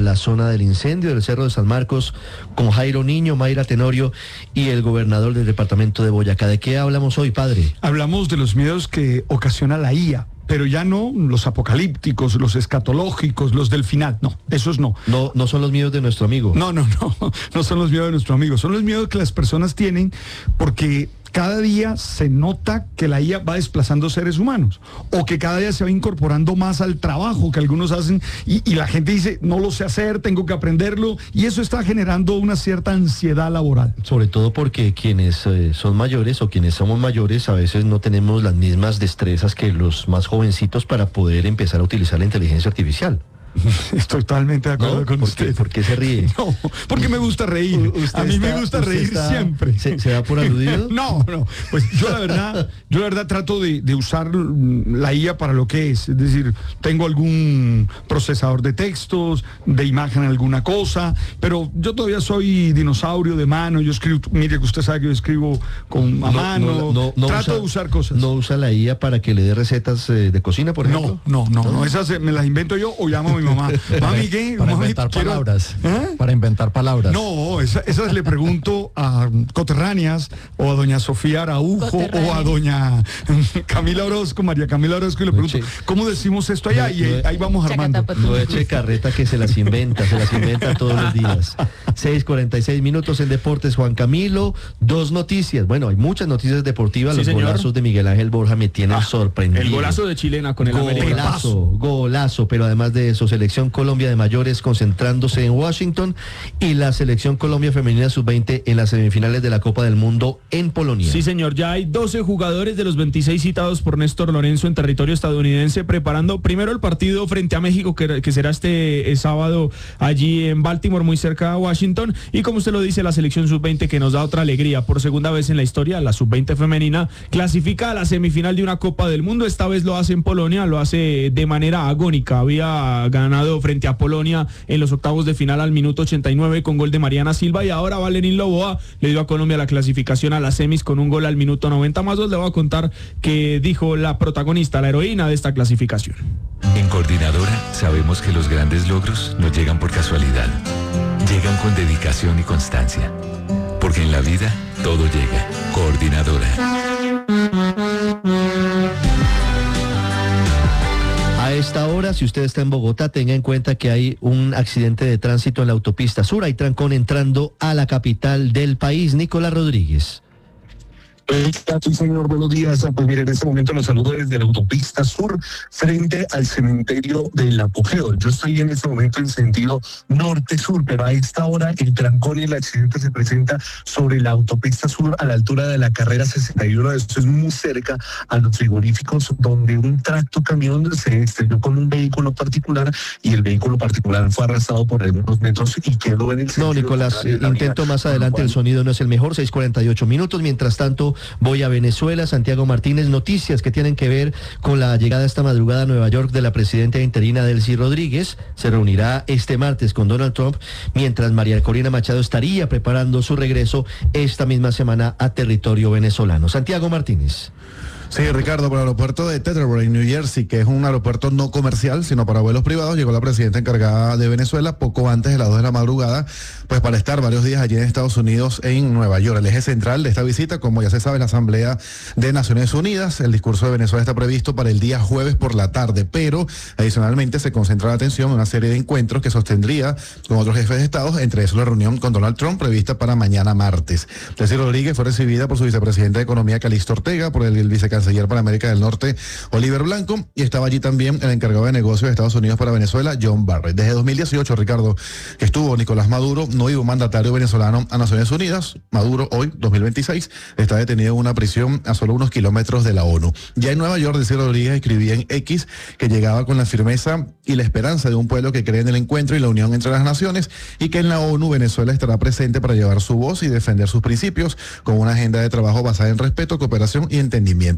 la zona del incendio del Cerro de San Marcos con Jairo Niño, Mayra Tenorio y el gobernador del departamento de Boyacá. ¿De qué hablamos hoy, padre? Hablamos de los miedos que ocasiona la IA, pero ya no los apocalípticos, los escatológicos, los del final. No, esos no. No son los miedos de nuestro amigo. No son los miedos de nuestro amigo. Son los miedos que las personas tienen porque cada día se nota que la IA va desplazando seres humanos o que cada día se va incorporando más al trabajo que algunos hacen y la gente dice, no lo sé hacer, tengo que aprenderlo, y eso está generando una cierta ansiedad laboral. Sobre todo porque quienes son mayores o quienes somos mayores a veces no tenemos las mismas destrezas que los más jovencitos para poder empezar a utilizar la inteligencia artificial. Estoy totalmente de acuerdo con usted. ¿Por qué se ríe? No, porque me gusta reír. A mí me gusta reír siempre. ¿Se da por aludido? No. Pues yo la verdad trato de usar la IA para lo que es. Es decir, tengo algún procesador de textos, de imagen alguna cosa, pero yo todavía soy dinosaurio de mano. Yo escribo, mire que usted sabe que yo escribo a mano. Trato de usar cosas. ¿No usa la IA para que le dé recetas de cocina, por ejemplo? No. Esas me las invento yo o llamo a mi mamá. Mami, ¿qué? Para inventar palabras. Para inventar palabras. No, esas le pregunto a coterráneas o a doña Sofía Araujo o a doña Camila Orozco, María Camila Orozco, y le pregunto, ¿cómo decimos esto allá? Y ahí vamos armando. No eche carreta que se las inventa todos los días. 6:46 minutos en Deportes. Juan Camilo, 2 noticias. Bueno, hay muchas noticias deportivas. Sí, los golazos de Miguel Ángel Borja me tienen sorprendido. El golazo de Chilena con el América. Golazo, pero además de eso, Selección Colombia de mayores concentrándose en Washington y la Selección Colombia femenina sub-20 en las semifinales de la Copa del Mundo en Polonia. Sí, señor, ya hay 12 jugadores de los 26 citados por Néstor Lorenzo en territorio estadounidense preparando primero el partido frente a México que será este sábado allí en Baltimore, muy cerca de Washington, y como usted lo dice, la Selección sub-20 que nos da otra alegría. Por segunda vez en la historia, la sub-20 femenina clasifica a la semifinal de una Copa del Mundo. Esta vez lo hace en Polonia, lo hace de manera agónica. Había ganado frente a Polonia en los octavos de final al minuto 89 con gol de Mariana Silva, y ahora Valerín Loboa le dio a Colombia la clasificación a las semis con un gol al minuto 90 más 2. Le voy a contar que dijo la protagonista, la heroína de esta clasificación. En Coordinadora sabemos que los grandes logros no llegan por casualidad, llegan con dedicación y constancia, porque en la vida todo llega. Coordinadora. A esta hora, si usted está en Bogotá, tenga en cuenta que hay un accidente de tránsito en la autopista sur. Hay trancón entrando a la capital del país. Nicolás Rodríguez. Sí, señor, buenos días. Pues mire, en este momento los saludo desde la autopista sur frente al cementerio del Apogeo. Yo estoy en este momento en sentido norte-sur, pero a esta hora el trancón y el accidente se presenta sobre la autopista sur a la altura de la carrera 61. Esto es muy cerca a los frigoríficos, donde un tracto camión se estrelló con un vehículo particular y el vehículo particular fue arrastrado por algunos metros y quedó en el sentido. No, Nicolás, intento más adelante, el sonido no es el mejor. 6:48 minutos. Mientras tanto, voy a Venezuela. Santiago Martínez, noticias que tienen que ver con la llegada esta madrugada a Nueva York de la presidenta interina Delcy Rodríguez. Se reunirá este martes con Donald Trump, mientras María Corina Machado estaría preparando su regreso esta misma semana a territorio venezolano. Santiago Martínez. Sí, Ricardo, por el aeropuerto de Teterboro, en New Jersey, que es un aeropuerto no comercial, sino para vuelos privados, llegó la presidenta encargada de Venezuela poco antes de las 2 de la madrugada, pues para estar varios días allí en Estados Unidos, en Nueva York. El eje central de esta visita, como ya se sabe, es la Asamblea de Naciones Unidas. El discurso de Venezuela está previsto para el día jueves por la tarde, pero adicionalmente se concentra la atención en una serie de encuentros que sostendría con otros jefes de Estado, entre esos la reunión con Donald Trump prevista para mañana martes. Delcy Rodríguez fue recibida por su vicepresidente de Economía, Calixto Ortega, por el vicecanciller para América del Norte, Oliver Blanco, y estaba allí también el encargado de negocios de Estados Unidos para Venezuela, John Barrett. Desde 2018, Ricardo, que estuvo Nicolás Maduro, no iba un mandatario venezolano a Naciones Unidas. Maduro, hoy, 2026, está detenido en una prisión a solo unos kilómetros de la ONU. Ya en Nueva York, Delcy Rodríguez escribía en X que llegaba con la firmeza y la esperanza de un pueblo que cree en el encuentro y la unión entre las naciones, y que en la ONU Venezuela estará presente para llevar su voz y defender sus principios con una agenda de trabajo basada en respeto, cooperación y entendimiento.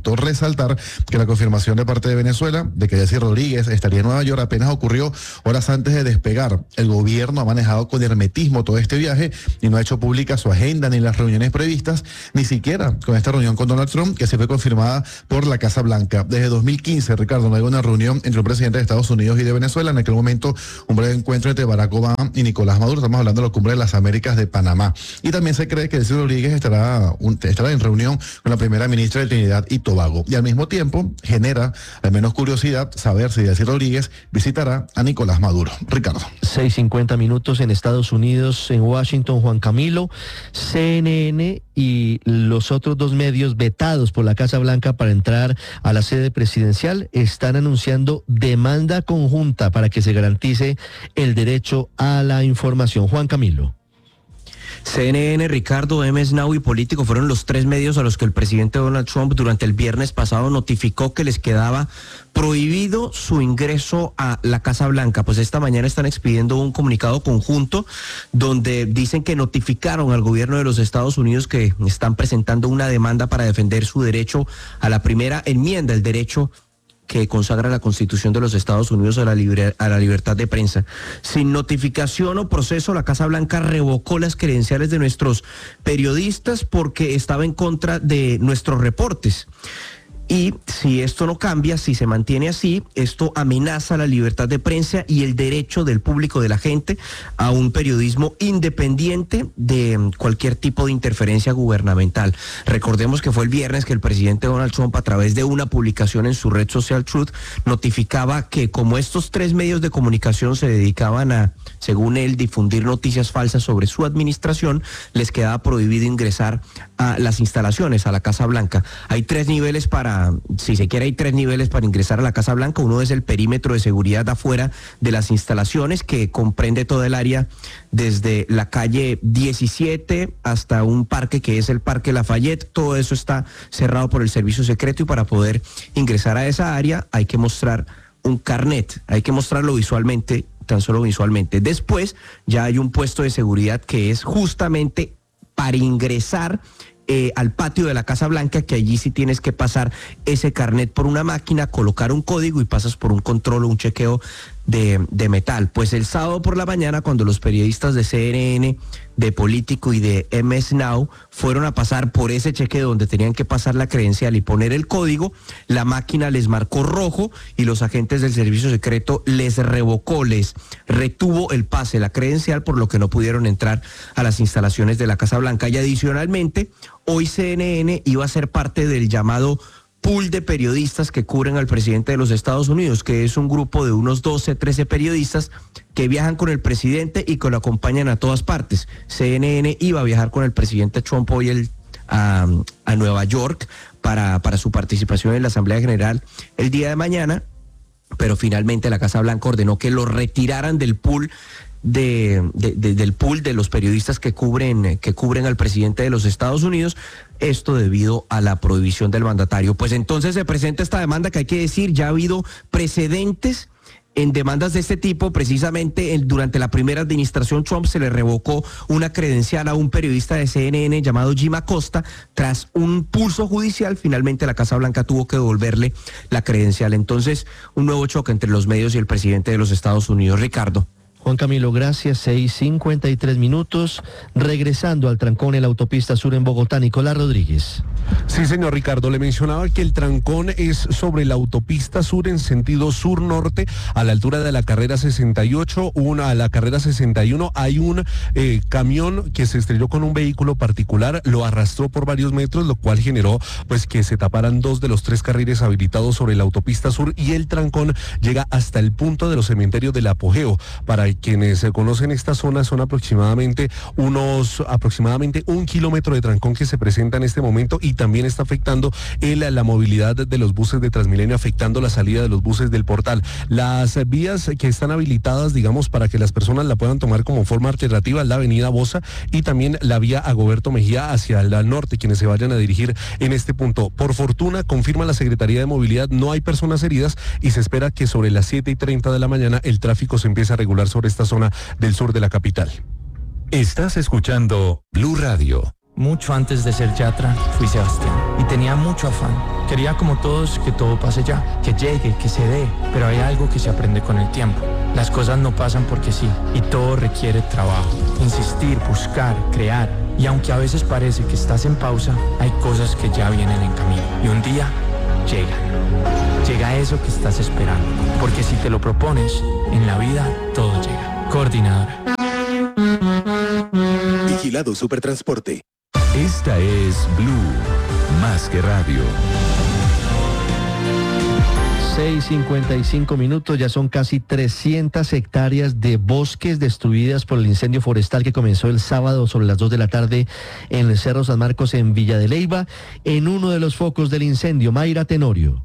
Faltó resaltar que la confirmación de parte de Venezuela de que Delcy Rodríguez estaría en Nueva York apenas ocurrió horas antes de despegar. El gobierno ha manejado con hermetismo todo este viaje y no ha hecho pública su agenda ni las reuniones previstas, ni siquiera con esta reunión con Donald Trump, que se fue confirmada por la Casa Blanca. Desde 2015, Ricardo, no hay una reunión entre el presidente de Estados Unidos y de Venezuela. En aquel momento, un breve encuentro entre Barack Obama y Nicolás Maduro. Estamos hablando de la Cumbre de las Américas de Panamá. Y también se cree que Delcy Rodríguez estará en reunión con la primera ministra de Trinidad y Tobago. Y al mismo tiempo, genera al menos curiosidad saber si Delcy Rodríguez visitará a Nicolás Maduro. Ricardo. 6:50 minutos en Estados Unidos, en Washington, Juan Camilo. CNN y los otros dos medios vetados por la Casa Blanca para entrar a la sede presidencial están anunciando demanda conjunta para que se garantice el derecho a la información. Juan Camilo. CNN, Ricardo, MS Now y Político fueron los tres medios a los que el presidente Donald Trump durante el viernes pasado notificó que les quedaba prohibido su ingreso a la Casa Blanca. Pues esta mañana están expidiendo un comunicado conjunto donde dicen que notificaron al gobierno de los Estados Unidos que están presentando una demanda para defender su derecho a la primera enmienda, el derecho que consagra la Constitución de los Estados Unidos a la libertad de prensa. Sin notificación o proceso, la Casa Blanca revocó las credenciales de nuestros periodistas porque estaba en contra de nuestros reportes. Y si esto no cambia, si se mantiene así, esto amenaza la libertad de prensa y el derecho del público, de la gente, a un periodismo independiente de cualquier tipo de interferencia gubernamental. Recordemos que fue el viernes que el presidente Donald Trump, a través de una publicación en su red social Truth, notificaba que como estos tres medios de comunicación se dedicaban a, según él, difundir noticias falsas sobre su administración, les quedaba prohibido ingresar a las instalaciones, a la Casa Blanca. Hay tres niveles si se quiere, hay tres niveles para ingresar a la Casa Blanca. Uno es el perímetro de seguridad afuera de las instalaciones, que comprende todo el área desde la calle 17 hasta un parque que es el Parque Lafayette. Todo eso está cerrado por el servicio secreto y para poder ingresar a esa área hay que mostrar un carnet, hay que mostrarlo visualmente, tan solo visualmente. Después ya hay un puesto de seguridad que es justamente para ingresar al patio de la Casa Blanca, que allí sí tienes que pasar ese carnet por una máquina, colocar un código y pasas por un control o un chequeo de metal. Pues el sábado por la mañana, cuando los periodistas de CNN, de Político y de MS Now fueron a pasar por ese chequeo donde tenían que pasar la credencial y poner el código, la máquina les marcó rojo y los agentes del servicio secreto les revocó, les retuvo el pase, la credencial, por lo que no pudieron entrar a las instalaciones de la Casa Blanca. Y adicionalmente, hoy CNN iba a ser parte del llamado pool de periodistas que cubren al presidente de los Estados Unidos, que es un grupo de unos 12, 13 periodistas que viajan con el presidente y que lo acompañan a todas partes. CNN iba a viajar con el presidente Trump hoy a Nueva York para su participación en la Asamblea General el día de mañana, pero finalmente la Casa Blanca ordenó que lo retiraran del pool del pool de los periodistas que cubren al presidente de los Estados Unidos, esto debido a la prohibición del mandatario. Pues entonces se presenta esta demanda que hay que decir, ya ha habido precedentes en demandas de este tipo. Precisamente durante la primera administración Trump se le revocó una credencial a un periodista de CNN llamado Jim Acosta. Tras un pulso judicial, finalmente la Casa Blanca tuvo que devolverle la credencial. Entonces, un nuevo choque entre los medios y el presidente de los Estados Unidos. Ricardo. Juan Camilo, gracias. 6:53 minutos. Regresando al trancón en la autopista sur en Bogotá, Nicolás Rodríguez. Sí, señor Ricardo, le mencionaba que el trancón es sobre la autopista sur en sentido sur-norte, a la altura de la carrera 68, a la carrera 61, hay un camión que se estrelló con un vehículo particular, lo arrastró por varios metros, lo cual generó pues que se taparan 2 de los 3 carriles habilitados sobre la autopista sur, y el trancón llega hasta el punto de los cementerios del Apogeo. Para quienes conocen esta zona, son aproximadamente 1 kilómetro de trancón que se presenta en este momento, y también está afectando la movilidad de los buses de Transmilenio, afectando la salida de los buses del Portal. Las vías que están habilitadas, digamos, para que las personas la puedan tomar como forma alternativa, la avenida Bosa y también la vía Agoberto Mejía hacia el norte, quienes se vayan a dirigir en este punto. Por fortuna, confirma la Secretaría de Movilidad, no hay personas heridas y se espera que sobre las 7:30 de la mañana el tráfico se empiece a regular sobre esta zona del sur de la capital. Estás escuchando Blue Radio. Mucho antes de ser Yatra, fui Sebastián y tenía mucho afán. Quería como todos que todo pase ya, que llegue, que se dé, pero hay algo que se aprende con el tiempo. Las cosas no pasan porque sí y todo requiere trabajo, insistir, buscar, crear. Y aunque a veces parece que estás en pausa, hay cosas que ya vienen en camino y un día llegan. Llega eso que estás esperando, porque si te lo propones, en la vida todo llega. Coordinadora. Vigilado Supertransporte. Esta es Blue, más que radio. 6:55 minutos, ya son casi 300 hectáreas de bosques destruidas por el incendio forestal que comenzó el sábado sobre las 2 de la tarde en el Cerro San Marcos en Villa de Leyva. En uno de los focos del incendio, Mayra Tenorio.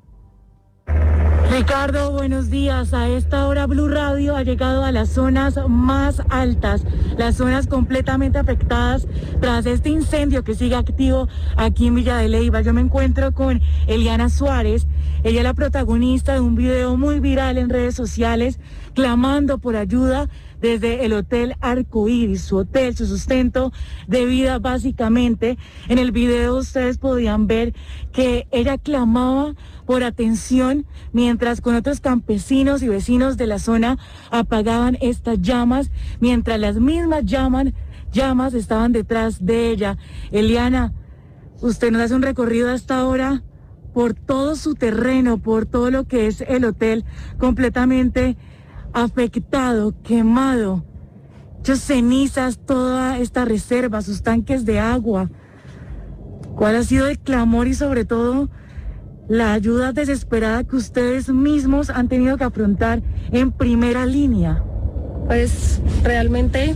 Ricardo, buenos días. A esta hora Blue Radio ha llegado a las zonas más altas, las zonas completamente afectadas tras este incendio que sigue activo aquí en Villa de Leyva. Yo me encuentro con Eliana Suárez. Ella es la protagonista de un video muy viral en redes sociales clamando por ayuda desde el Hotel Arcoíris, su hotel, su sustento de vida básicamente. En el video ustedes podían ver que ella clamaba por atención mientras con otros campesinos y vecinos de la zona apagaban estas llamas, mientras las mismas llamas estaban detrás de ella. Eliana, usted nos hace un recorrido hasta ahora por todo su terreno, por todo lo que es el hotel completamente afectado, quemado, muchas cenizas, toda esta reserva, sus tanques de agua. ¿Cuál ha sido el clamor y sobre todo la ayuda desesperada que ustedes mismos han tenido que afrontar en primera línea? Pues realmente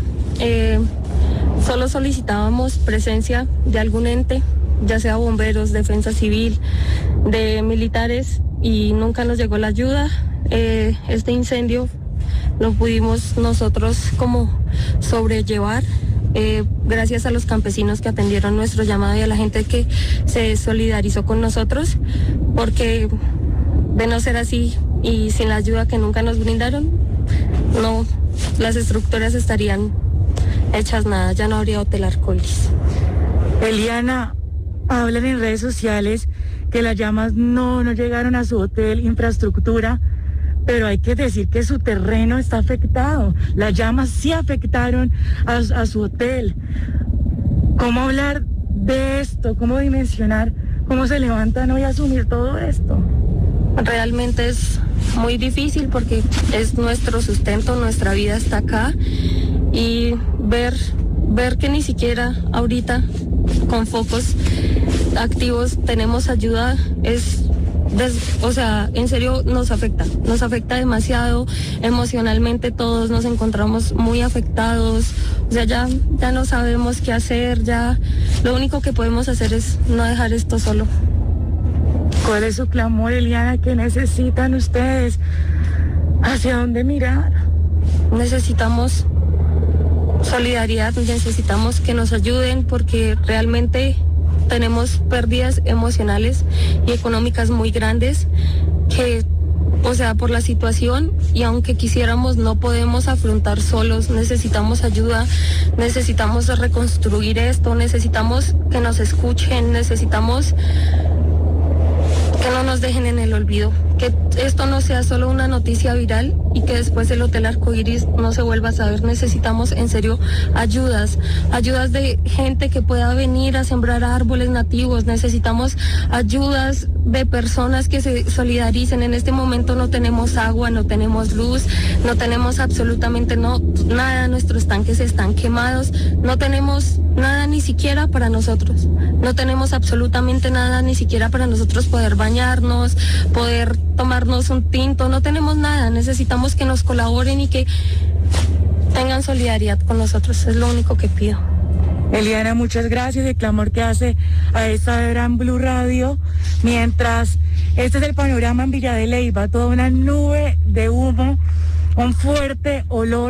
solo solicitábamos presencia de algún ente, ya sea bomberos, defensa civil, de militares, y nunca nos llegó la ayuda. Este incendio lo pudimos nosotros como sobrellevar gracias a los campesinos que atendieron nuestro llamado y a la gente que se solidarizó con nosotros, porque de no ser así y sin la ayuda que nunca nos brindaron, no, las estructuras estarían hechas nada, ya no habría Hotel Arcoíris. Eliana, hablan en redes sociales que las llamas no llegaron a su hotel, infraestructura, pero hay que decir que su terreno está afectado. Las llamas sí afectaron a su hotel. ¿Cómo hablar de esto? ¿Cómo dimensionar? ¿Cómo se levantan hoy a asumir todo esto? Realmente es muy difícil porque es nuestro sustento, nuestra vida está acá, y ver que ni siquiera ahorita con focos activos tenemos ayuda o sea, en serio nos afecta demasiado emocionalmente. Todos nos encontramos muy afectados, o sea, ya no sabemos qué hacer, ya lo único que podemos hacer es no dejar esto solo. ¿Cuál es su clamor, Eliana? ¿Qué necesitan ustedes? ¿Hacia dónde mirar? Necesitamos solidaridad, necesitamos que nos ayuden porque realmente tenemos pérdidas emocionales y económicas muy grandes que, o sea, por la situación, y aunque quisiéramos no podemos afrontar solos. Necesitamos ayuda, necesitamos reconstruir esto, necesitamos que nos escuchen, necesitamos que no nos dejen en el olvido, que esto no sea solo una noticia viral y que después el Hotel Arcoíris no se vuelva a saber. Necesitamos en serio ayudas de gente que pueda venir a sembrar árboles nativos, necesitamos ayudas de personas que se solidaricen. En este momento no tenemos agua, no tenemos luz, no tenemos absolutamente nada, nuestros tanques están quemados, no tenemos nada ni siquiera para nosotros, no tenemos absolutamente nada ni siquiera para nosotros poder bañarnos, poder tomarnos un tinto, no tenemos nada. Necesitamos que nos colaboren y que tengan solidaridad con nosotros, es lo único que pido. Eliana, muchas gracias. El clamor que hace a esta hora en Blue Radio, mientras este es el panorama en Villa de Leyva, toda una nube de humo, un fuerte olor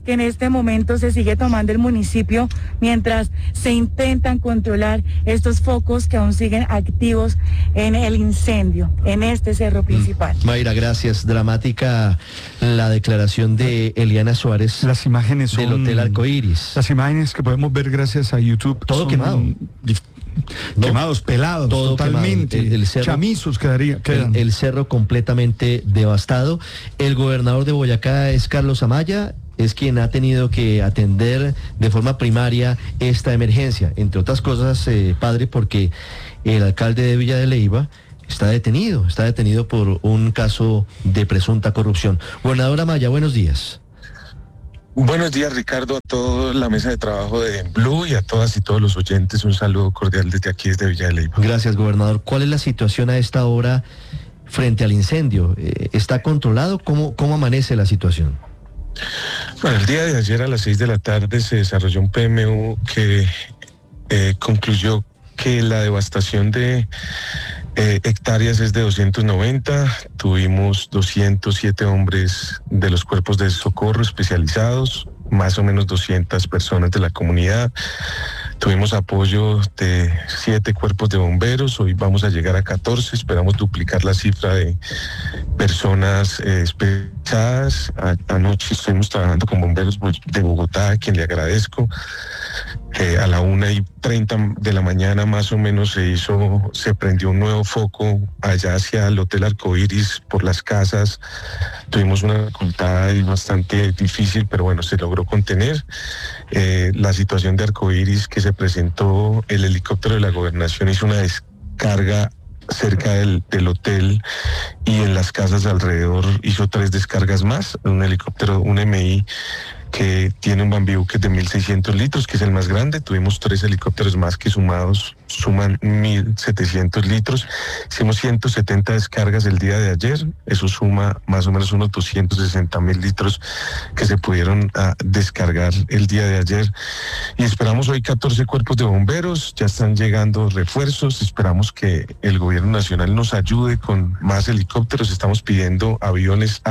que en este momento se sigue tomando el municipio mientras se intentan controlar estos focos que aún siguen activos en el incendio, en este cerro principal. Mayra, gracias. Dramática la declaración de Eliana Suárez. Las imágenes del Hotel Arcoíris. Las imágenes que podemos ver gracias a YouTube. Todo quemado. Quemados, pelados, todo totalmente. El cerro, chamizos quedan. El cerro completamente devastado. El gobernador de Boyacá es Carlos Amaya, es quien ha tenido que atender de forma primaria esta emergencia. Entre otras cosas, padre, porque el alcalde de Villa de Leyva está detenido por un caso de presunta corrupción. Gobernador Amaya, buenos días. Buenos días, Ricardo, a toda la mesa de trabajo de Blue y a todas y todos los oyentes. Un saludo cordial desde aquí, desde Villa de Leyva. Gracias, gobernador. ¿Cuál es la situación a esta hora frente al incendio? ¿Está controlado? ¿Cómo amanece la situación? Bueno, el día de ayer a las 6 de la tarde se desarrolló un PMU que concluyó que la devastación de hectáreas es de 290, tuvimos 207 hombres de los cuerpos de socorro especializados, más o menos 200 personas de la comunidad, tuvimos apoyo de 7 cuerpos de bomberos, hoy vamos a llegar a 14, esperamos duplicar la cifra de personas especializadas. Anoche estuvimos trabajando con bomberos de Bogotá, a quien le agradezco. A la 1:30 de la mañana más o menos se prendió un nuevo foco allá hacia el Hotel Arcoíris por las casas. Tuvimos una dificultad bastante difícil, pero bueno, se logró contener. La situación de Arcoíris que se presentó, el helicóptero de la gobernación hizo una descarga cerca del hotel y en las casas alrededor hizo 3 descargas más, un helicóptero, un MI que tiene un Bambibuque de 1.600 litros, que es el más grande. Tuvimos 3 helicópteros más que suman 1.700 litros. Hicimos 170 descargas el día de ayer. Eso suma más o menos unos 260.000 litros que se pudieron descargar el día de ayer. Y esperamos hoy 14 cuerpos de bomberos. Ya están llegando refuerzos. Esperamos que el gobierno nacional nos ayude con más helicópteros. Estamos pidiendo aviones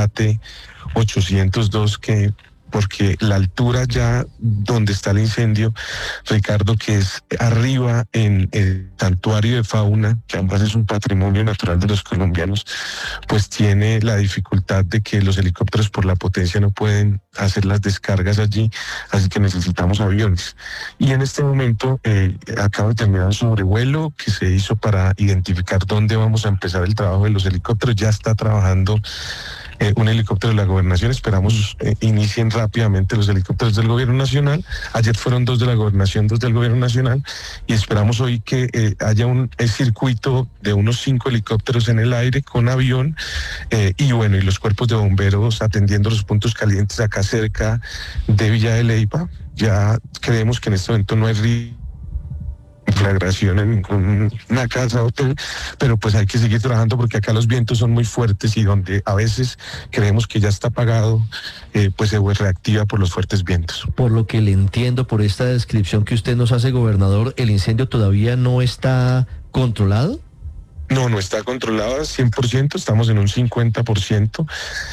AT-802 porque la altura ya donde está el incendio, Ricardo, que es arriba en el santuario de fauna, que además es un patrimonio natural de los colombianos, pues tiene la dificultad de que los helicópteros por la potencia no pueden hacer las descargas allí, así que necesitamos aviones. Y en este momento acaba de terminar un sobrevuelo que se hizo para identificar dónde vamos a empezar el trabajo de los helicópteros. Ya está trabajando un helicóptero de la gobernación, esperamos inicien rápidamente los helicópteros del gobierno nacional. Ayer fueron 2 de la gobernación, 2 del gobierno nacional, y esperamos hoy que haya un circuito de unos 5 helicópteros en el aire con avión, y bueno, y los cuerpos de bomberos atendiendo los puntos calientes acá cerca de Villa de Leyva. Ya creemos que en este momento no hay conflagración en ninguna casa o hotel, pero pues hay que seguir trabajando porque acá los vientos son muy fuertes y donde a veces creemos que ya está apagado, pues se reactiva por los fuertes vientos. Por lo que le entiendo, por esta descripción que usted nos hace, gobernador, ¿el incendio todavía no está controlado? No está controlado al 100%, estamos en un 50%.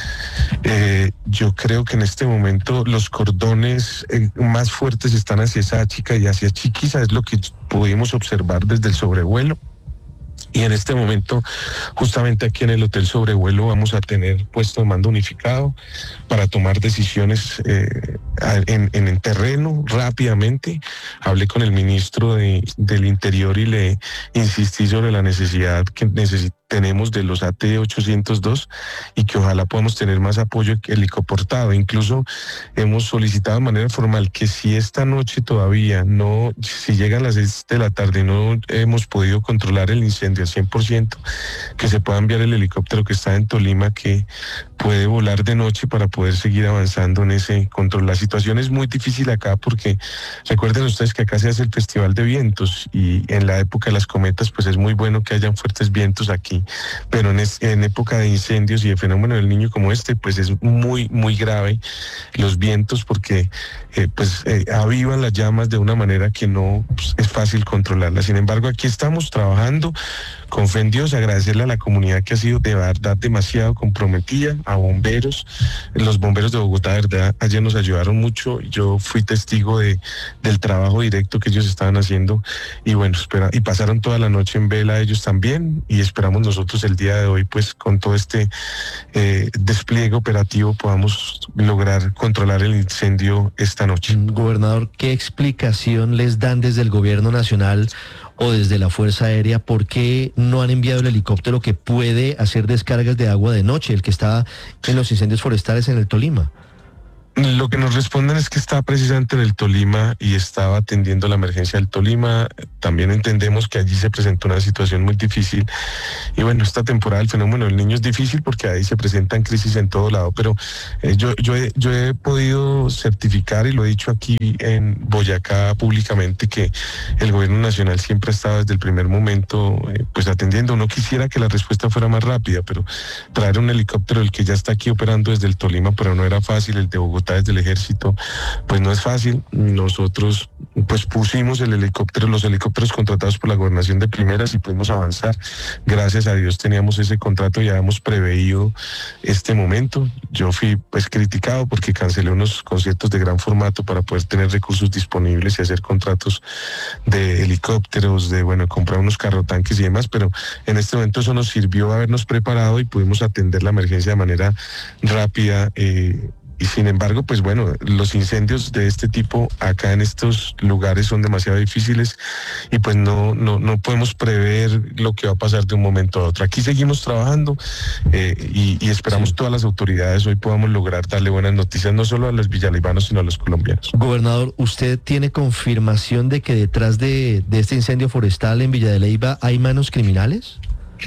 Yo creo que en este momento los cordones más fuertes están hacia Sáchica y hacia Chiquiza, es lo que pudimos observar desde el sobrevuelo. Y en este momento, justamente aquí en el Hotel Sobrevuelo, vamos a tener puesto de mando unificado para tomar decisiones en terreno rápidamente. Hablé con el ministro del Interior y le insistí sobre la necesidad que tenemos de los AT-802 y que ojalá podamos tener más apoyo helicoportado. Incluso hemos solicitado de manera formal que si esta noche todavía si llegan las 6 de la tarde y no hemos podido controlar el incendio al 100%, que se pueda enviar el helicóptero que está en Tolima, que puede volar de noche para poder seguir avanzando en ese control. La situación es muy difícil acá porque recuerden ustedes que acá se hace el Festival de Vientos y en la época de las cometas pues es muy bueno que hayan fuertes vientos aquí sí, pero en época de incendios y de fenómeno del Niño como este, pues es muy, muy grave los vientos porque avivan las llamas de una manera que no es fácil controlarlas. Sin embargo, aquí estamos trabajando con fe en Dios, agradecerle a la comunidad que ha sido de verdad demasiado comprometida, a bomberos, los bomberos de Bogotá, de verdad, ayer nos ayudaron mucho, yo fui testigo del trabajo directo que ellos estaban haciendo y bueno, y pasaron toda la noche en vela ellos también y esperamos nosotros el día de hoy, pues con todo este despliegue operativo podamos lograr controlar el incendio esta noche. Gobernador, ¿qué explicación les dan desde el gobierno nacional o desde la Fuerza Aérea por qué no han enviado el helicóptero que puede hacer descargas de agua de noche, el que está en los incendios forestales en el Tolima? Lo que nos responden es que está precisamente en el Tolima y estaba atendiendo la emergencia del Tolima. También entendemos que allí se presentó una situación muy difícil. Y bueno, esta temporada del fenómeno del Niño es difícil porque ahí se presentan crisis en todo lado. Pero yo he podido certificar, y lo he dicho aquí en Boyacá públicamente, que el gobierno nacional siempre ha estado desde el primer momento pues atendiendo. Uno quisiera que la respuesta fuera más rápida, pero traer un helicóptero, el que ya está aquí operando desde el Tolima, pero no era fácil, el de Bogotá desde el ejército, pues no es fácil. Nosotros pues pusimos los helicópteros contratados por la gobernación de primeras y pudimos avanzar. Gracias a Dios teníamos ese contrato, ya habíamos preveído este momento. Yo fui pues criticado porque cancelé unos conciertos de gran formato para poder tener recursos disponibles y hacer contratos de helicópteros, de comprar unos carrotanques y demás, pero en este momento eso nos sirvió habernos preparado y pudimos atender la emergencia de manera rápida. Y sin embargo, pues los incendios de este tipo acá en estos lugares son demasiado difíciles y pues no podemos prever lo que va a pasar de un momento a otro. Aquí seguimos trabajando y esperamos todas las autoridades hoy podamos lograr darle buenas noticias no solo a los villalaibanos sino a los colombianos. Gobernador, ¿usted tiene confirmación de que detrás de este incendio forestal en Villa de Leyva hay manos criminales?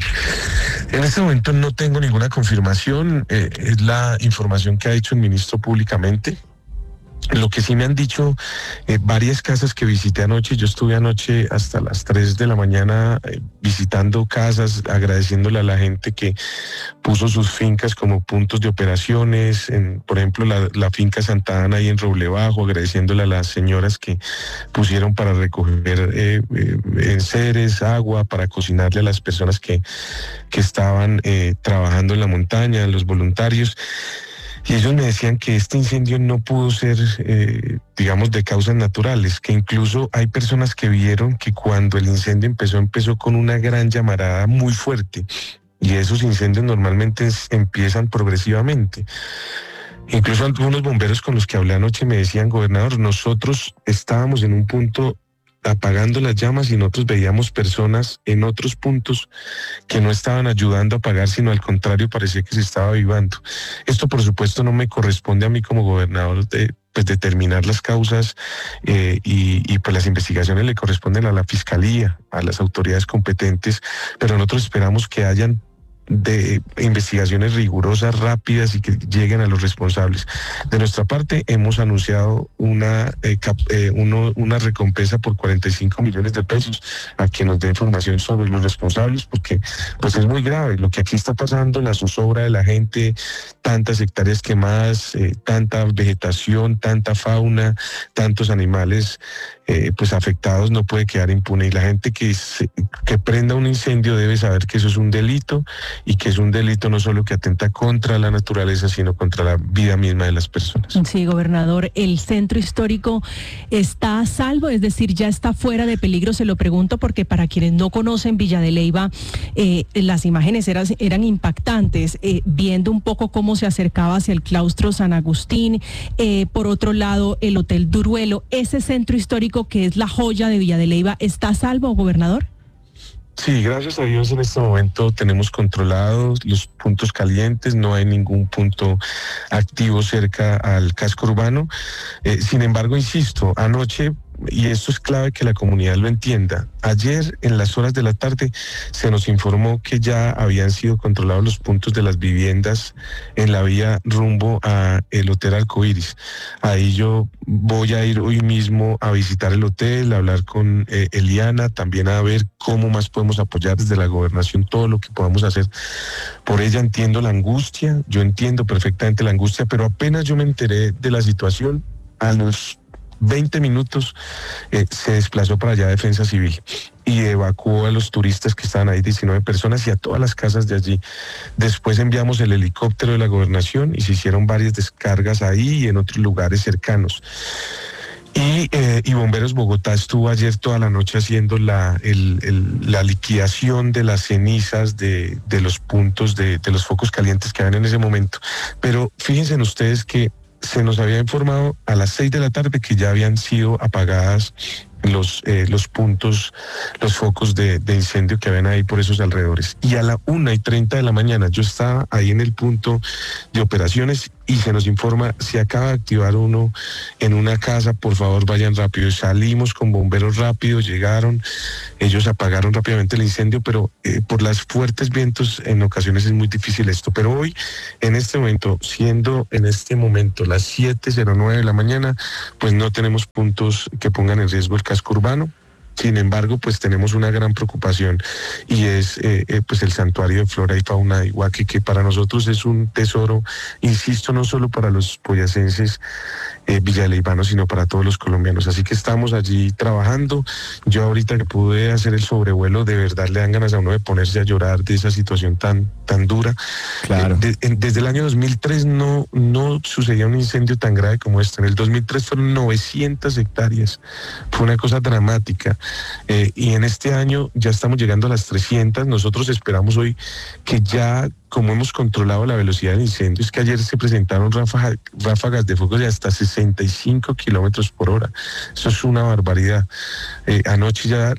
En este momento no tengo ninguna confirmación, es la información que ha dicho el ministro públicamente. Lo que sí me han dicho varias casas que visité anoche, yo estuve anoche hasta las 3 de la mañana visitando casas, agradeciéndole a la gente que puso sus fincas como puntos de operaciones, por ejemplo la finca Santa Ana ahí en Roble Bajo, agradeciéndole a las señoras que pusieron para recoger enseres, agua, para cocinarle a las personas que estaban trabajando en la montaña, los voluntarios. Y ellos me decían que este incendio no pudo ser, de causas naturales, que incluso hay personas que vieron que cuando el incendio empezó con una gran llamarada muy fuerte, y esos incendios normalmente empiezan progresivamente. Incluso algunos bomberos con los que hablé anoche me decían, gobernador, nosotros estábamos en un punto apagando las llamas y nosotros veíamos personas en otros puntos que no estaban ayudando a apagar, sino al contrario, parecía que se estaba avivando. Esto, por supuesto, no me corresponde a mí como gobernador determinar las causas y pues las investigaciones le corresponden a la Fiscalía, a las autoridades competentes, pero nosotros esperamos que hayan de investigaciones rigurosas, rápidas y que lleguen a los responsables. De nuestra parte hemos anunciado una recompensa por 45 millones de pesos a quien nos dé información sobre los responsables, porque pues es muy grave lo que aquí está pasando, la zozobra de la gente, tantas hectáreas quemadas, tanta vegetación, tanta fauna, tantos animales pues afectados, no puede quedar impune, y la gente que prenda un incendio debe saber que eso es un delito y que es un delito no solo que atenta contra la naturaleza, sino contra la vida misma de las personas. Sí, gobernador, ¿el centro histórico está a salvo? Es decir, ¿ya está fuera de peligro? Se lo pregunto porque para quienes no conocen Villa de Leyva, las imágenes eran impactantes, viendo un poco cómo se acercaba hacia el claustro San Agustín, por otro lado el Hotel Duruelo. ¿Ese centro histórico que es la joya de Villa de Leyva está a salvo, gobernador? Sí, gracias a Dios en este momento tenemos controlados los puntos calientes, no hay ningún punto activo cerca al casco urbano. Sin embargo, insisto, anoche y esto es clave que la comunidad lo entienda, ayer en las horas de la tarde se nos informó que ya habían sido controlados los puntos de las viviendas en la vía rumbo a el Hotel Arcoíris. Ahí yo voy a ir hoy mismo a visitar el hotel, a hablar con Eliana, también a ver cómo más podemos apoyar desde la gobernación todo lo que podamos hacer por ella. Entiendo la angustia, yo entiendo perfectamente la angustia, pero apenas yo me enteré de la situación, a los 20 minutos se desplazó para allá Defensa Civil y evacuó a los turistas que estaban ahí, 19 personas, y a todas las casas de allí. Después enviamos el helicóptero de la gobernación y se hicieron varias descargas ahí y en otros lugares cercanos. Y Bomberos Bogotá estuvo ayer toda la noche haciendo la liquidación de las cenizas de los puntos de los focos calientes que habían en ese momento. Pero fíjense ustedes que se nos había informado a las 6 de la tarde que ya habían sido apagadas los puntos, los focos de incendio que habían ahí por esos alrededores. Y a la 1:30 de la mañana yo estaba ahí en el punto de operaciones y se nos informa, se acaba de activar uno en una casa, por favor vayan rápido. Salimos con bomberos rápido, llegaron, ellos apagaron rápidamente el incendio, pero por los fuertes vientos en ocasiones es muy difícil esto. Pero hoy, en este momento, siendo en este momento las 7:09 de la mañana, pues no tenemos puntos que pongan en riesgo el casco urbano. Sin embargo, pues tenemos una gran preocupación y es pues el santuario de flora y fauna de Iguaque, que para nosotros es un tesoro, insisto, no solo para los boyacenses villadeleibanos, sino para todos los colombianos. Así que estamos allí trabajando. Yo ahorita que pude hacer el sobrevuelo, de verdad le dan ganas a uno de ponerse a llorar de esa situación tan dura. Claro. Desde el año 2003 no sucedía un incendio tan grave como este. En el 2003 fueron 900 hectáreas. Fue una cosa dramática. Y en este año ya estamos llegando a las 300. Nosotros esperamos hoy que ya, como hemos controlado la velocidad del incendio, es que ayer se presentaron ráfagas de fuego de hasta 65 kilómetros por hora. Eso es una barbaridad. Anoche ya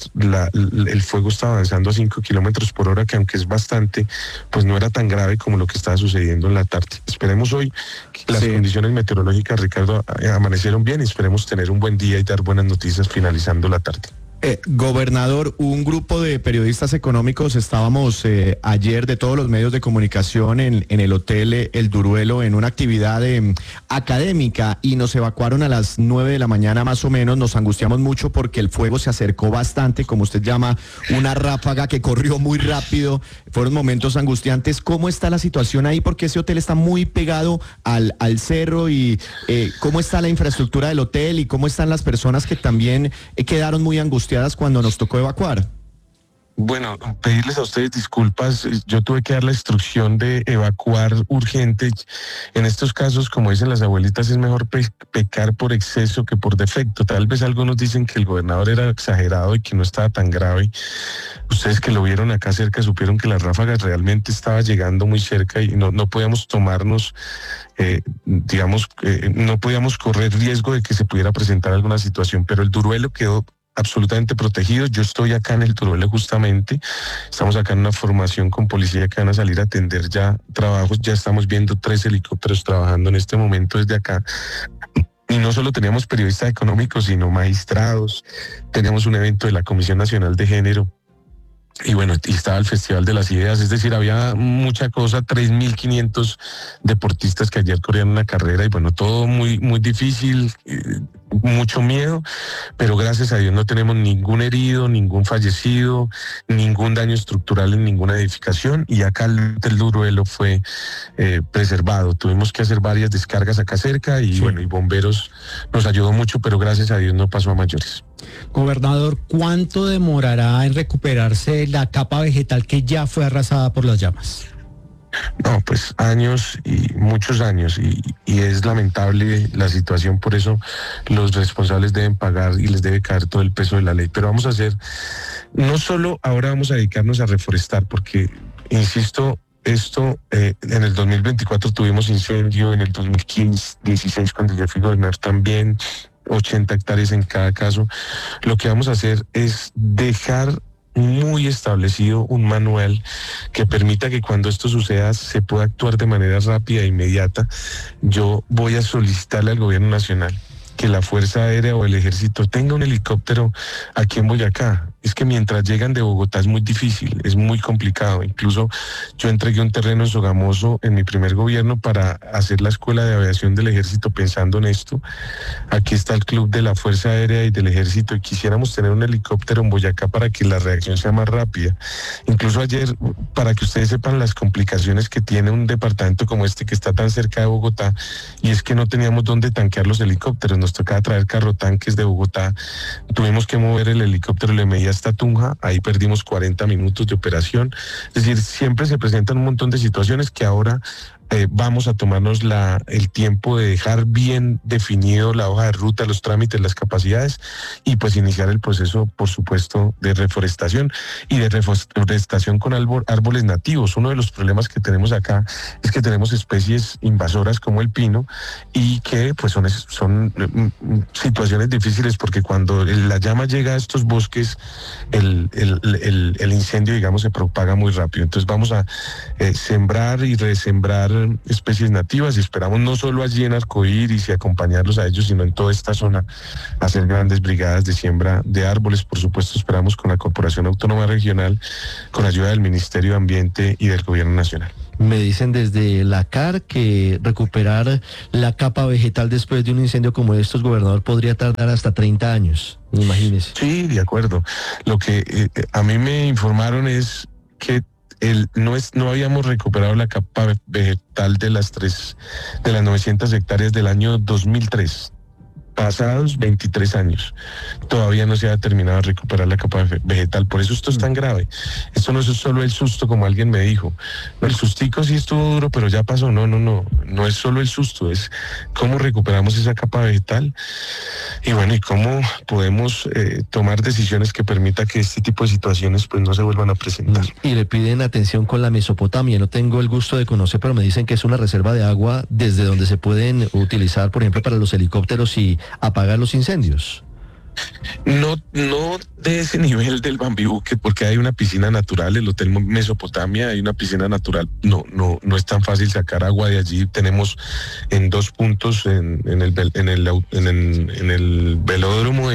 el fuego estaba avanzando a 5 kilómetros por hora, que aunque es bastante, pues no era tan grave como lo que estaba sucediendo en la tarde. Esperemos hoy que las condiciones meteorológicas, Ricardo, amanecieron bien, y esperemos tener un buen día y dar buenas noticias finalizando la tarde. Gobernador, un grupo de periodistas económicos estábamos ayer de todos los medios de comunicación en el Hotel El Duruelo en una actividad académica y nos evacuaron a las 9 de la mañana más o menos. Nos angustiamos mucho porque el fuego se acercó bastante, como usted llama, una ráfaga que corrió muy rápido. Fueron momentos angustiantes. ¿Cómo está la situación ahí? Porque ese hotel está muy pegado al cerro y ¿cómo está la infraestructura del hotel y cómo están las personas que también quedaron muy angustiadas cuando nos tocó evacuar? Bueno, pedirles a ustedes disculpas. Yo tuve que dar la instrucción de evacuar urgente. En estos casos, como dicen las abuelitas, es mejor pecar por exceso que por defecto. Tal vez algunos dicen que el gobernador era exagerado y que no estaba tan grave. Ustedes que lo vieron acá cerca supieron que las ráfagas realmente estaba llegando muy cerca y no podíamos tomarnos, no podíamos correr riesgo de que se pudiera presentar alguna situación, pero el Duruelo quedó absolutamente protegido. Yo estoy acá en el Duruelo justamente, estamos acá en una formación con policía que van a salir a atender ya trabajos, ya estamos viendo 3 helicópteros trabajando en este momento desde acá. Y no solo teníamos periodistas económicos, sino magistrados, teníamos un evento de la Comisión Nacional de Género, y bueno, y estaba el Festival de las Ideas, es decir, había mucha cosa, 3.500 deportistas que ayer corrían una carrera, y bueno, todo muy, muy difícil, mucho miedo, pero gracias a Dios no tenemos ningún herido, ningún fallecido, ningún daño estructural en ninguna edificación, y acá el Duruelo fue preservado. Tuvimos que hacer varias descargas acá cerca y bueno, y bomberos nos ayudó mucho, pero gracias a Dios no pasó a mayores. Gobernador, ¿cuánto demorará en recuperarse la capa vegetal que ya fue arrasada por las llamas? No, pues años y muchos años y es lamentable la situación, por eso los responsables deben pagar y les debe caer todo el peso de la ley. Pero vamos a hacer, no solo ahora vamos a dedicarnos a reforestar, porque, insisto, esto en el 2024 tuvimos incendio, en el 2015, 16 cuando yo fui gobernador también, 80 hectáreas en cada caso. Lo que vamos a hacer es dejar muy establecido un manual que permita que cuando esto suceda se pueda actuar de manera rápida e inmediata. Yo voy a solicitarle al gobierno nacional que la Fuerza Aérea o el Ejército tenga un helicóptero aquí en Boyacá. Es que mientras llegan de Bogotá es muy difícil, es muy complicado. Incluso yo entregué un terreno en Sogamoso en mi primer gobierno para hacer la Escuela de Aviación del Ejército pensando en esto. Aquí está el Club de la Fuerza Aérea y del Ejército y quisiéramos tener un helicóptero en Boyacá para que la reacción sea más rápida. Incluso ayer, para que ustedes sepan las complicaciones que tiene un departamento como este que está tan cerca de Bogotá, y es que no teníamos dónde tanquear los helicópteros, nos tocaba traer carrotanques de Bogotá, tuvimos que mover el helicóptero, le medía hasta Tunja, ahí perdimos 40 minutos de operación. Es decir, siempre se presentan un montón de situaciones que ahora vamos a tomarnos el tiempo de dejar bien definido la hoja de ruta, los trámites, las capacidades y pues iniciar el proceso, por supuesto, de reforestación y de reforestación con árboles nativos. Uno de los problemas que tenemos acá es que tenemos especies invasoras como el pino y que pues son situaciones difíciles porque cuando la llama llega a estos bosques, el incendio, digamos, se propaga muy rápido. Entonces vamos a sembrar y resembrar especies nativas y esperamos no solo allí en Arcoíris y acompañarlos a ellos, sino en toda esta zona hacer grandes brigadas de siembra de árboles. Por supuesto, esperamos con la Corporación Autónoma Regional, con ayuda del Ministerio de Ambiente y del Gobierno Nacional. Me dicen desde la CAR que recuperar la capa vegetal después de un incendio como estos, gobernador, podría tardar hasta 30 años. Imagínese. Sí, de acuerdo. Lo que a mí me informaron es que no habíamos recuperado la capa vegetal de las 900 hectáreas del año 2003. Pasados 23 años, todavía no se ha terminado de recuperar la capa vegetal. Por eso esto es tan grave. Esto no es solo el susto, como alguien me dijo. El sustico sí estuvo duro, pero ya pasó. No es solo el susto, es cómo recuperamos esa capa vegetal y bueno, y cómo podemos tomar decisiones que permita que este tipo de situaciones pues no se vuelvan a presentar. Y le piden atención con la Mesopotamia. No tengo el gusto de conocer, pero me dicen que es una reserva de agua desde donde se pueden utilizar, por ejemplo, para los helicópteros y apagar los incendios. No de ese nivel del Bambibuque, porque hay una piscina natural, el Hotel Mesopotamia, hay una piscina natural, no es tan fácil sacar agua de allí. Tenemos en 2 puntos, en el velódromo,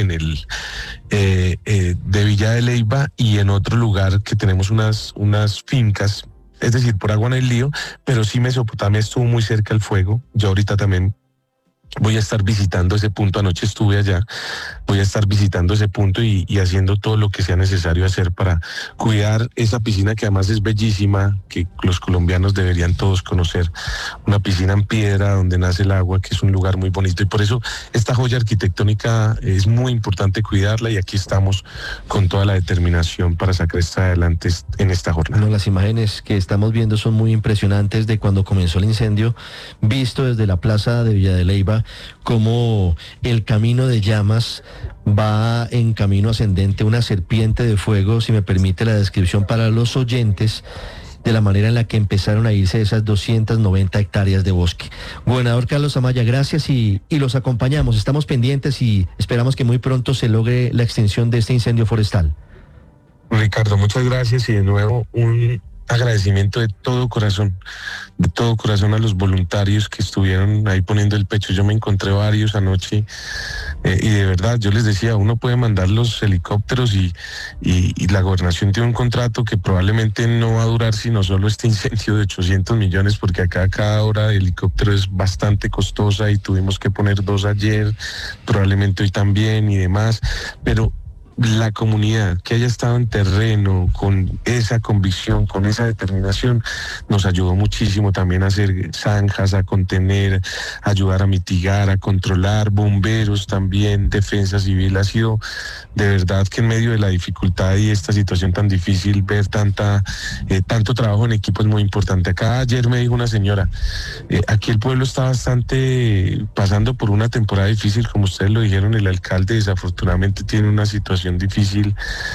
de Villa de Leyva, y en otro lugar que tenemos unas fincas, es decir, por agua no hay lío, pero sí Mesopotamia estuvo muy cerca al fuego. Yo ahorita también voy a estar visitando ese punto, anoche estuve allá, voy a estar visitando ese punto y haciendo todo lo que sea necesario hacer para cuidar esa piscina que además es bellísima, que los colombianos deberían todos conocer, una piscina en piedra donde nace el agua, que es un lugar muy bonito y por eso esta joya arquitectónica es muy importante cuidarla y aquí estamos con toda la determinación para sacar esto adelante en esta jornada. Las imágenes que estamos viendo son muy impresionantes de cuando comenzó el incendio, visto desde la plaza de Villa de Leyva, como el camino de llamas va en camino ascendente, una serpiente de fuego, si me permite la descripción para los oyentes, de la manera en la que empezaron a irse esas 290 hectáreas de bosque. Gobernador Carlos Amaya, gracias y los acompañamos, estamos pendientes y esperamos que muy pronto se logre la extinción de este incendio forestal. Ricardo, muchas gracias y de nuevo un agradecimiento de todo corazón a los voluntarios que estuvieron ahí poniendo el pecho. Yo me encontré varios anoche y de verdad, yo les decía, uno puede mandar los helicópteros y la gobernación tiene un contrato que probablemente no va a durar sino solo este incendio de 800 millones, porque acá cada hora de helicóptero es bastante costosa y tuvimos que poner 2 ayer, probablemente hoy también y demás, pero la comunidad que haya estado en terreno con esa convicción, con esa determinación, nos ayudó muchísimo también a hacer zanjas, a contener, a ayudar a mitigar, a controlar, bomberos también, defensa civil. Ha sido de verdad que en medio de la dificultad y esta situación tan difícil, ver tanto trabajo en equipo es muy importante. Acá ayer me dijo una señora, aquí el pueblo está bastante pasando por una temporada difícil, como ustedes lo dijeron, el alcalde desafortunadamente tiene una situación difícil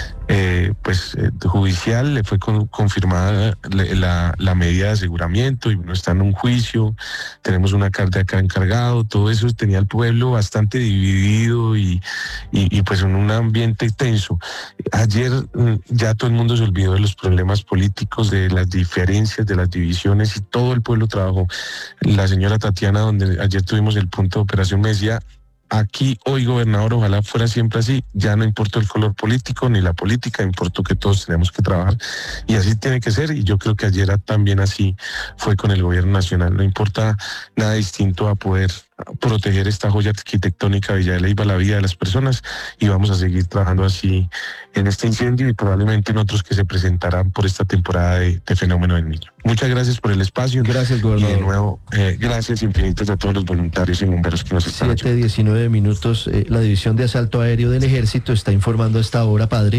judicial, le fue confirmada la medida de aseguramiento y no está en un juicio, tenemos una carta acá encargado, todo eso tenía el pueblo bastante dividido y pues en un ambiente tenso. Ayer ya todo el mundo se olvidó de los problemas políticos, de las diferencias, de las divisiones y todo el pueblo trabajó. La señora Tatiana, donde ayer tuvimos el punto de operación, me decía, aquí hoy, gobernador, ojalá fuera siempre así, ya no importa el color político ni la política, importa que todos tenemos que trabajar y así tiene que ser, y yo creo que ayer también así fue con el gobierno nacional, no importa nada distinto a poder proteger esta joya arquitectónica de Villa de Leyva, la vida de las personas, y vamos a seguir trabajando así en este incendio y probablemente en otros que se presentarán por esta temporada de Fenómeno del Niño. Muchas gracias por el espacio. Gracias, gobernador. Y de nuevo, gracias infinitas a todos los voluntarios y bomberos que nos están ayudando. 7:19 minutos. La División de Asalto Aéreo del Ejército está informando a esta hora, padre,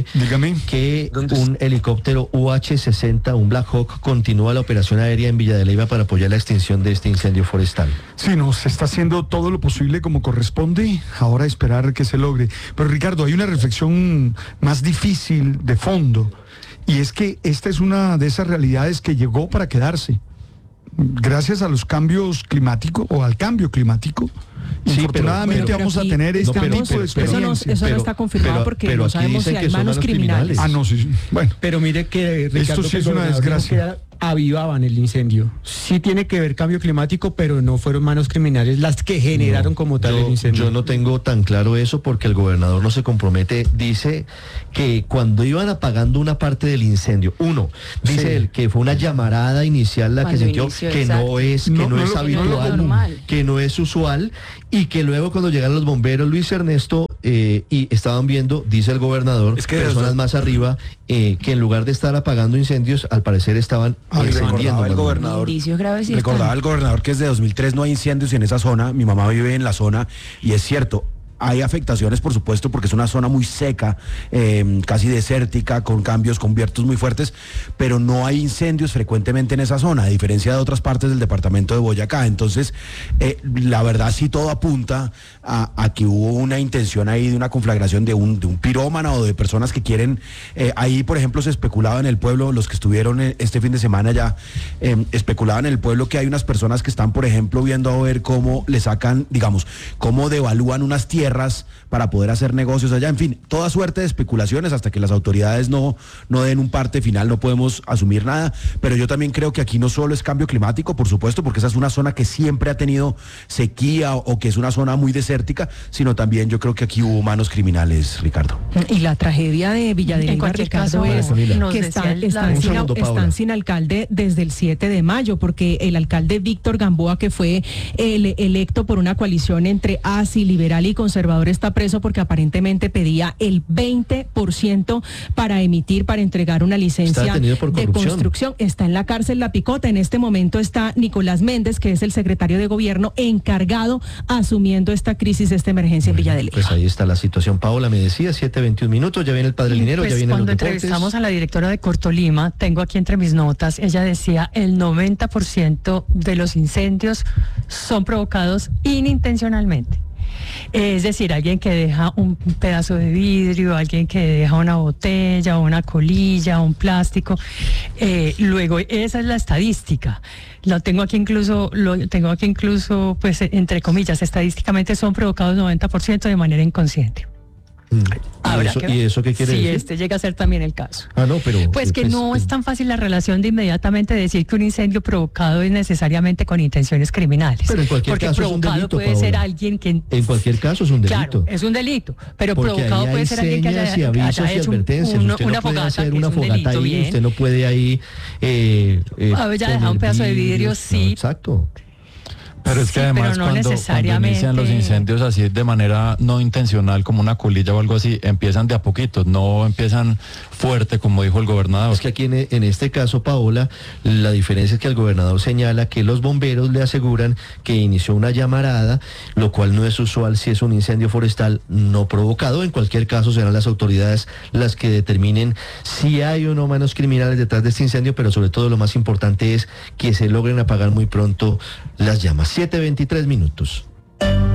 que un helicóptero UH-60, un Black Hawk, continúa la operación aérea en Villa de Leyva para apoyar la extinción de este incendio forestal. Sí, no, se está haciendo todo lo posible como corresponde, ahora esperar que se logre. Pero Ricardo, hay una reflexión más difícil de fondo, y es que esta es una de esas realidades que llegó para quedarse. Gracias a los cambios climáticos o al cambio climático, infortunadamente vamos a tener este tipo de experiencias. Eso no está confirmado porque no sabemos si hay manos criminales. Ah, no, sí. Bueno. Pero mire que Ricardo, esto sí es una desgracia. Avivaban el incendio. Sí tiene que ver cambio climático, pero no fueron manos criminales las que generaron como tal el incendio. Yo no tengo tan claro eso porque el gobernador no se compromete. Dice que cuando iban apagando una parte del incendio, dice él que fue una llamarada inicial la que sintió, que no es habitual, que no es usual, y que luego cuando llegaron los bomberos, Luis Ernesto, y estaban viendo, dice el gobernador, personas más arriba, que en lugar de estar apagando incendios, al parecer estaban recordaba el gobernador que desde 2003 no hay incendios en esa zona. Mi mamá vive en la zona y es cierto, hay afectaciones, por supuesto, porque es una zona muy seca, casi desértica, con cambios, con vientos muy fuertes, pero no hay incendios frecuentemente en esa zona, a diferencia de otras partes del departamento de Boyacá. Entonces, la verdad sí todo apunta a que hubo una intención ahí de una conflagración de un pirómano o de personas que quieren, ahí por ejemplo se especulaba en el pueblo, los que estuvieron este fin de semana ya, especulaban en el pueblo que hay unas personas que están, por ejemplo, viendo a ver cómo le sacan, digamos, cómo devalúan unas tierras para poder hacer negocios allá, en fin, toda suerte de especulaciones hasta que las autoridades no den un parte final, no podemos asumir nada, pero yo también creo que aquí no solo es cambio climático, por supuesto, porque esa es una zona que siempre ha tenido sequía o que es una zona muy desértica, sino también yo creo que aquí hubo manos criminales, Ricardo. Y la tragedia de Villa de Leyva, Ricardo, es que están sin alcalde desde el 7 de mayo, porque el alcalde Víctor Gamboa, que fue electo por una coalición entre ASI, Liberal y Conservador, está preso porque aparentemente pedía el 20% para entregar una licencia de construcción. Está en la cárcel La Picota. En este momento está Nicolás Méndez, que es el secretario de gobierno encargado, asumiendo esta crisis, esta emergencia en Villa de Leyva. Pues ahí está la situación. Paola, me decía, 7:21 minutos, ya viene el Padre Linero, ya viene cuando entrevistamos a la directora de Cortolima, tengo aquí entre mis notas, ella decía el 90% de los incendios son provocados inintencionalmente. Es decir, alguien que deja un pedazo de vidrio, alguien que deja una botella, una colilla, un plástico. Luego, esa es la estadística. Lo tengo aquí incluso, pues, entre comillas, estadísticamente son provocados 90% de manera inconsciente. ¿Y eso qué quiere decir? Si este llega a ser también el caso. Pero pues que no es tan fácil la relación de inmediatamente decir que un incendio provocado es necesariamente con intenciones criminales. Pero en cualquier caso es un delito, puede Paola. ser alguien que en cualquier caso es un delito. Claro, es un delito, pero porque provocado puede ser alguien que haya hecho usted no puede hacer una fogata ahí, bien. Usted no puede ahí ya dejar un pedazo de vidrio, sí. No, exacto. Pero es que además cuando inician los incendios así de manera no intencional, como una colilla o algo así, empiezan de a poquitos, no empiezan fuerte, como dijo el gobernador. Es que aquí en este caso, Paola, la diferencia es que el gobernador señala que los bomberos le aseguran que inició una llamarada, lo cual no es usual si es un incendio forestal no provocado. En cualquier caso serán las autoridades las que determinen si hay o no manos criminales detrás de este incendio, pero sobre todo lo más importante es que se logren apagar muy pronto las llamas. 7:23 minutos.